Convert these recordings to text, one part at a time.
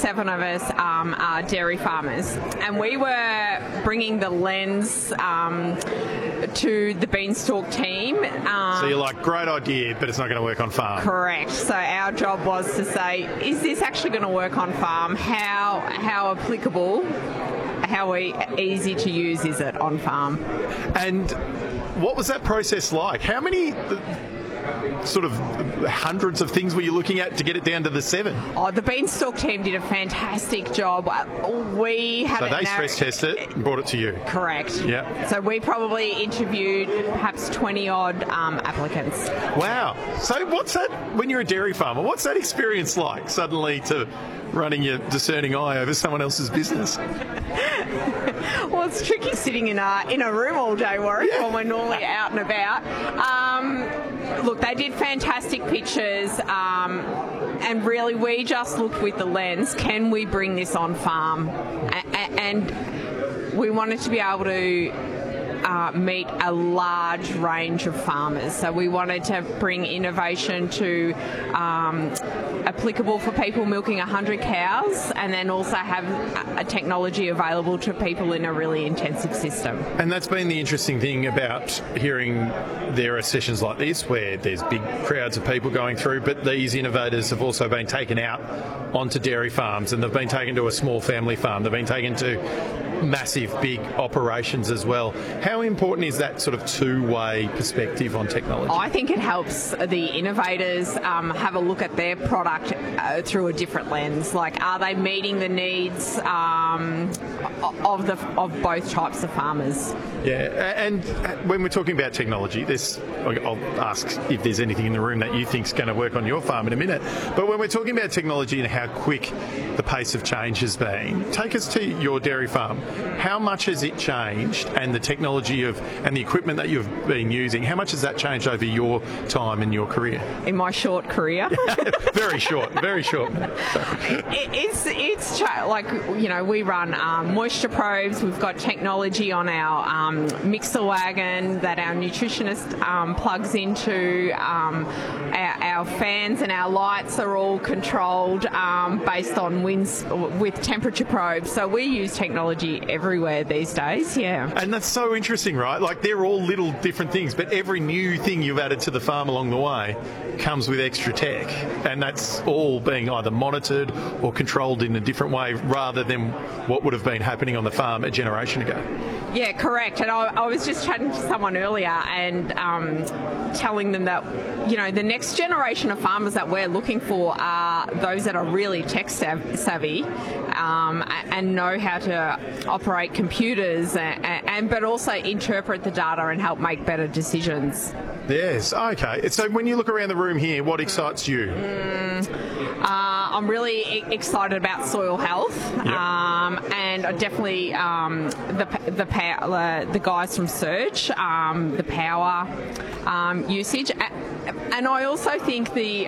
7 of us are dairy farmers, and we were bringing the lens to the Beanstalk team. So you're like, great idea, but it's not going to work on farm. Correct. So our job was to say, is this actually going to work on farm? How applicable, how easy to use is it on farm? And what was that process like? How many sort of hundreds of things were you looking at to get it down to the 7? Oh, the Beanstalk team did a fantastic job. So they stress tested it and brought it to you? Correct. Yeah. So we probably interviewed perhaps 20-odd applicants. Wow. So what's that, when you're a dairy farmer, what's that experience like, suddenly to running your discerning eye over someone else's business? Well, it's tricky sitting in a room all day, Warwick, when we're normally out and about. Look, they did fantastic pictures, and really we just looked with the lens, can we bring this on farm? And we wanted to be able to meet a large range of farmers. So we wanted to bring innovation to applicable for people milking 100 cows, and then also have a technology available to people in a really intensive system. And that's been the interesting thing about hearing there are sessions like this where there's big crowds of people going through, but these innovators have also been taken out onto dairy farms, and they've been taken to a small family farm. They've been taken to massive, big operations as well. How important is that sort of two-way perspective on technology? I think it helps the innovators have a look at their product through a different lens. Like, are they meeting the needs of both types of farmers? Yeah, and when we're talking about technology, I'll ask if there's anything in the room that you think is going to work on your farm in a minute. But when we're talking about technology and how quick the pace of change has been, take us to your dairy farm. How much has it changed, and the technology and the equipment that you've been using, how much has that changed over your time in your career? In my short career? Very short, very short. It's like, we run moisture probes. We've got technology on our mixer wagon that our nutritionist plugs into. Our fans and our lights are all controlled based on winds with temperature probes. So we use technology everywhere these days, yeah. And that's so interesting, right? Like, they're all little different things, but every new thing you've added to the farm along the way comes with extra tech, and that's all being either monitored or controlled in a different way rather than what would have been happening on the farm a generation ago. Yeah, correct. And I was just chatting to someone earlier and telling them that, the next generation of farmers that we're looking for are those that are really tech savvy and know how to operate computers but also interpret the data and help make better decisions. Yes, okay. So when you look around the room here, what excites you? I'm really excited about soil health, and definitely the guys from Surge, the power usage, and I also think the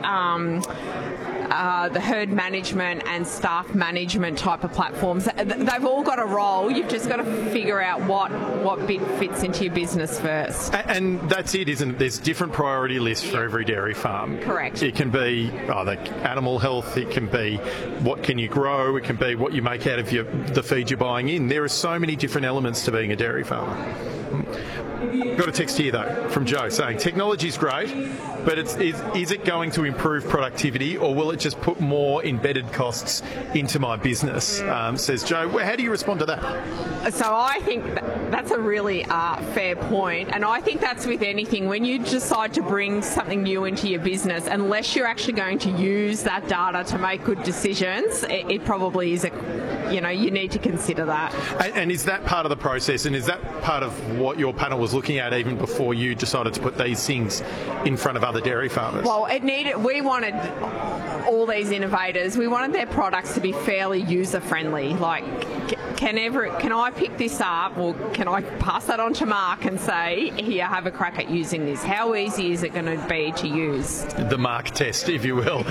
herd management and staff management type of platforms, they've all got a role. You've just got to figure out what bit fits into your business first. And that's it, isn't it? There's different priority lists for every dairy farm. Correct. It can be the animal health, it can be what can you grow, it can be what you make out of the feed you're buying in. There are so many different elements to being a dairy farmer. Got a text here though from Joe saying technology's great, but is it going to improve productivity, or will it just put more embedded costs into my business? Says Joe. How do you respond to that? So I think that's a really fair point, and I think that's with anything. When you decide to bring something new into your business, unless you're actually going to use that data to make good decisions, it probably is you need to consider that. And is that part of the process, and is that part of what your panel was looking at even before you decided to put these things in front of other dairy farmers? Well, we wanted all these innovators, we wanted their products to be fairly user-friendly. Like, can I pick this up, or can I pass that on to Mark and say, here, have a crack at using this? How easy is it going to be to use? The Mark test, if you will.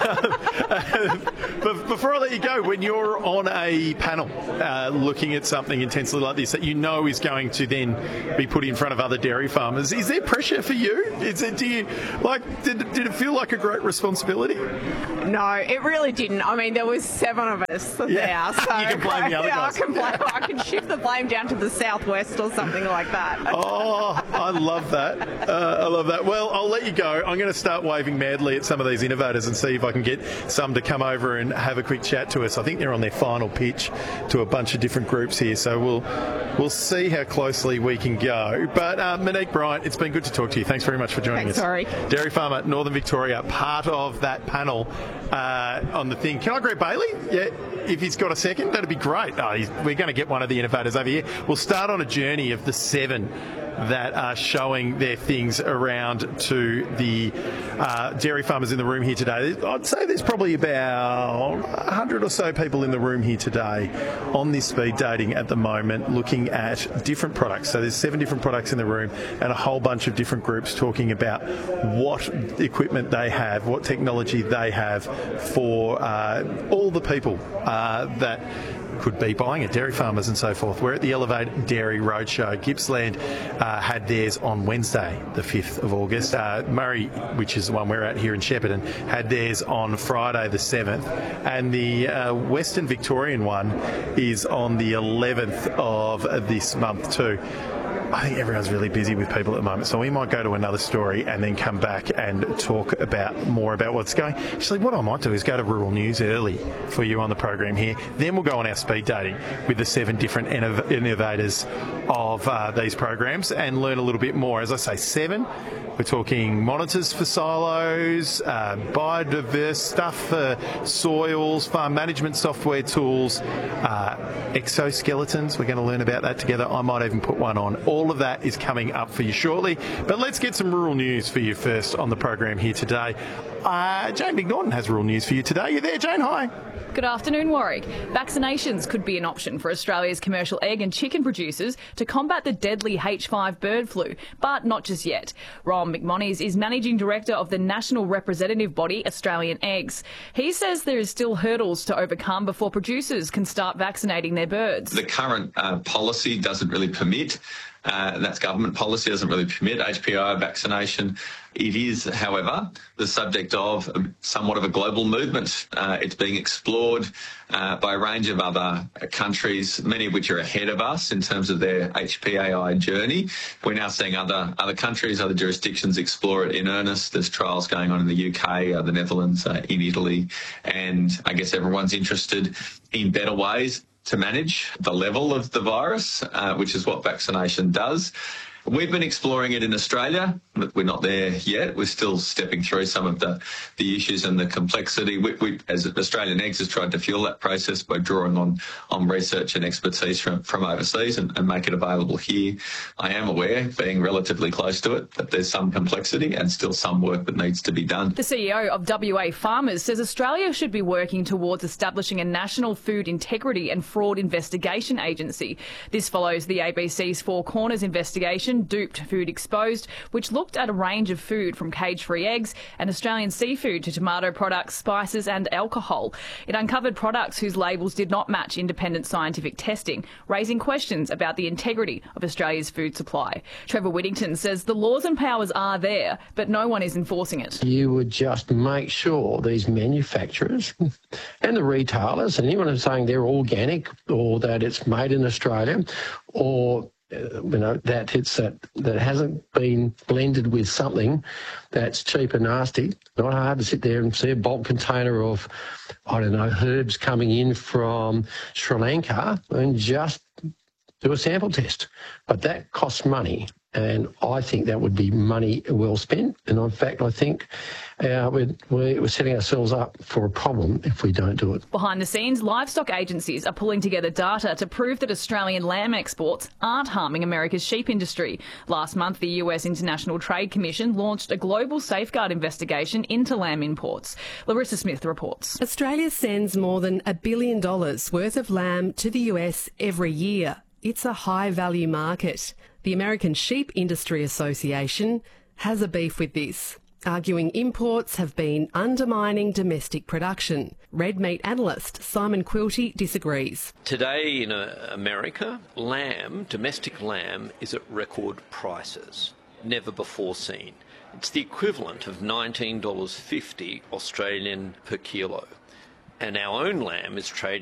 But before I let you go, when you're on a panel looking at something intensely like this that you know is going to then be put in front of other dairy farmers, is there pressure for you? Did it feel like a great responsibility? No, it really didn't. I mean, there was 7 of us there. So you can blame the other guys. I can shift the blame down to the southwest or something like that. Oh, I love that. I love that. Well, I'll let you go. I'm going to start waving madly at some of these innovators and see if I can get some to come over and have a quick chat to us. I think they're on their final pitch to a bunch of different groups here, so we'll see how closely we can go. But Monique Bryant, it's been good to talk to you. Thanks very much for joining us. Sorry. Dairy Farmer, Northern Victoria, part of that panel on the thing. Can I grab Bailey? Yeah, if he's got a second, that'd be great. We're going to get one of the innovators over here. We'll start on a journey of the 7 that are showing their things around to the dairy farmers in the room here today. I'd say there's probably about 100 or so people in the room here today on this speed dating at the moment, looking at different products. So there's 7 different products in the room and a whole bunch of different groups talking about what equipment they have, what technology they have for all the people that could be buying it, dairy farmers and so forth. We're at the Elevate Dairy Roadshow. Gippsland had theirs on Wednesday, the 5th of August. Murray, which is the one we're at here in Shepparton, had theirs on Friday, the 7th. And the Western Victorian one is on the 11th of this month too. I think everyone's really busy with people at the moment, so we might go to another story and then come back and talk more about what's going. Actually, what I might do is go to Rural News early for you on the program here. Then we'll go on our speed dating with the 7 different innovators of these programs and learn a little bit more. As I say, 7. We're talking monitors for silos, biodiverse stuff for soils, farm management software tools, exoskeletons. We're going to learn about that together. I might even put one on. All of that is coming up for you shortly. But let's get some rural news for you first on the program here today. Jane McNaughton has rural news for you today. You there, Jane? Hi. Good afternoon, Warwick. Vaccinations could be an option for Australia's commercial egg and chicken producers to combat the deadly H5 bird flu, but not just yet. Ron McMonnies is Managing Director of the national representative body Australian Eggs. He says there is still hurdles to overcome before producers can start vaccinating their birds. The current policy doesn't really permit, and that's government policy, doesn't really permit HPI vaccination. It is, however, the subject of somewhat of a global movement. It's being explored by a range of other countries, many of which are ahead of us in terms of their HPAI journey. We're now seeing other countries, other jurisdictions explore it in earnest. There's trials going on in the UK, the Netherlands, in Italy, and I guess everyone's interested in better ways to manage the level of the virus, which is what vaccination does. We've been exploring it in Australia, but we're not there yet. We're still stepping through some of the issues and the complexity. We, as Australian Eggs, has tried to fuel that process by drawing on research and expertise from overseas and make it available here. I am aware, being relatively close to it, that there's some complexity and still some work that needs to be done. The CEO of WA Farmers says Australia should be working towards establishing a national food integrity and fraud investigation agency. This follows the ABC's Four Corners investigation, Duped Food Exposed, which looked at a range of food from cage-free eggs and Australian seafood to tomato products, spices and alcohol. It uncovered products whose labels did not match independent scientific testing, raising questions about the integrity of Australia's food supply. Trevor Whittington says the laws and powers are there, but no one is enforcing it. You would just make sure these manufacturers and the retailers and anyone who's saying they're organic or that it's made in Australia or that hasn't been blended with something that's cheap and nasty. Not hard to sit there and see a bulk container of, herbs coming in from Sri Lanka and just do a sample test. But that costs money. And I think that would be money well spent. And in fact, I think we're setting ourselves up for a problem if we don't do it. Behind the scenes, livestock agencies are pulling together data to prove that Australian lamb exports aren't harming America's sheep industry. Last month, the US International Trade Commission launched a global safeguard investigation into lamb imports. Larissa Smith reports. Australia sends more than $1 billion worth of lamb to the US every year. It's a high-value market. The American Sheep Industry Association has a beef with this, arguing imports have been undermining domestic production. Red meat analyst Simon Quilty disagrees. Today in America, domestic lamb, is at record prices, never before seen. It's the equivalent of $19.50 Australian per kilo. And our own lamb is trading